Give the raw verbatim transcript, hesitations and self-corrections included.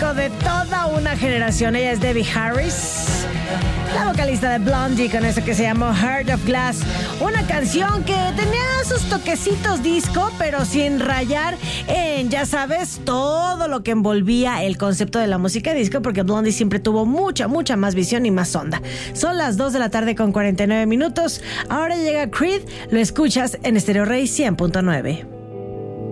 ícono de toda una generación. Ella es Debbie Harris, la vocalista de Blondie, con eso que se llamó Heart of Glass. Una canción que tenía sus toquecitos disco, pero sin rayar en, ya sabes, todo lo que envolvía el concepto de la música disco, porque Blondie siempre tuvo mucha, mucha más visión y más onda. Son las dos de la tarde con cuarenta y nueve minutos. Ahora llega Creed, lo escuchas en Stereo Rey cien punto nueve.